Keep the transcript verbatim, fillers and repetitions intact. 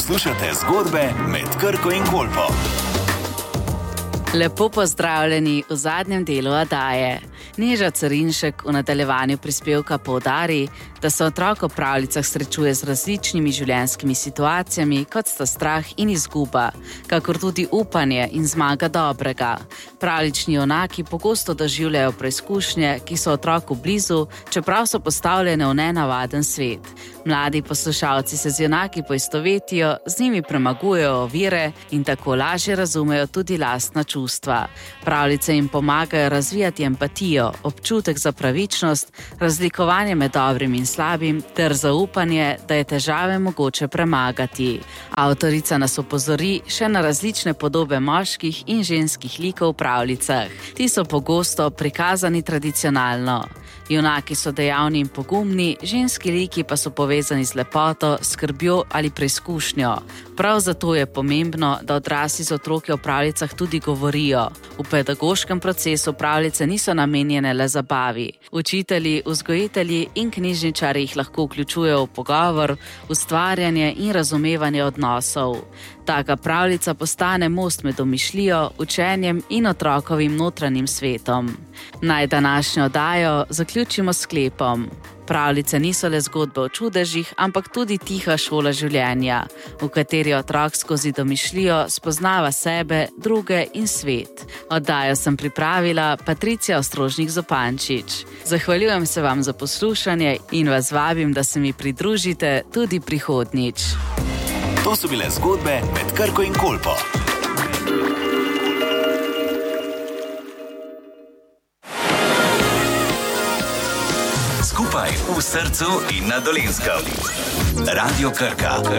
Poslušate zgodbe med Krko in Kolpo. Lepo pozdravljeni v zadnjem delu oddaje. Neža Cerinšek v nadaljevanju prispevka poudari, da se otrok v pravljicah srečuje z različnimi življenjskimi situacijami, kot sta strah in izguba, kakor tudi upanje in zmaga dobrega. Pravljični junaki pogosto doživljajo preizkušnje, ki so otroku blizu, čeprav so postavljene v nenavaden svet. Mladi poslušalci se z junaki poistovetijo, z njimi premagujejo ovire in tako lažje razumejo tudi lastna čustva. Pravljice jim pomagajo razvijati empatijo, občutek za pravičnost, razlikovanje med dobrim in slabim ter zaupanje, da je težave mogoče premagati. Avtorica nas opozori še na različne podobe moških in ženskih likov v pravljicah. Ti so pogosto prikazani tradicionalno. Junaki so dejavni in pogumni, ženski liki pa so povezani z lepoto, skrbjo ali preizkušnjo. Prav zato je pomembno, da odrasli z otroki o pravljicah tudi govorijo. V pedagoškem procesu pravljice niso namenjene le zabavi. Učitelji, vzgojitelji in knjižničarji jih lahko vključujejo v pogovor, ustvarjanje in razumevanje odnosov. Taka pravljica postane most med domišljijo, učenjem in otrokovim notranjim svetom. Naj današnjo oddajo zaključimo s sklepom. Pravljice niso le zgodbe o čudežih, ampak tudi tiha šola življenja, v kateri otrok skozi domišljijo spoznava sebe, druge in svet. Oddajo sem pripravila Patricija Ostrožnik-Zopančič. Zahvaljujem se vam za poslušanje in vas vabim, da se mi pridružite tudi prihodnjič. To so bile zgodbe med Krko in Kolpo. Skupaj v srcu in na Dolenjskem. Radio Krka.